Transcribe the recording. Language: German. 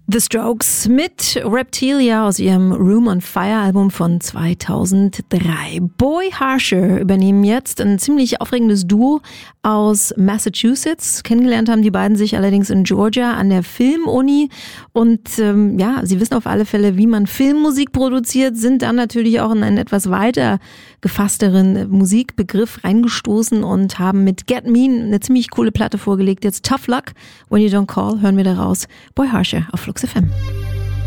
The Strokes mit Reptilia aus ihrem Room on Fire Album von 2003. Boy Harsher übernehmen jetzt ein ziemlich aufregendes Duo aus Massachusetts. Kennengelernt haben die beiden sich allerdings in Georgia an der Filmuni und sie wissen auf alle Fälle, wie man Filmmusik produziert, sind dann natürlich auch in einen etwas weiter gefassteren Musikbegriff reingestoßen und haben mit Get Mean eine ziemlich coole Platte vorgelegt. Jetzt Tough Luck, When You Don't Call, hören wir da raus. Boy Harsher auf Flux FM.